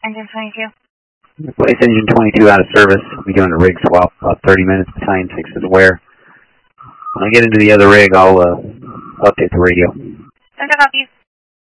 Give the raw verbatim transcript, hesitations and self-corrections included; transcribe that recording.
Engine twenty-two. Place engine twenty-two out of service. We'll be doing a rig swap about thirty minutes. Battalion six is aware. When I get into the other rig, I'll uh, update the radio. Center copies.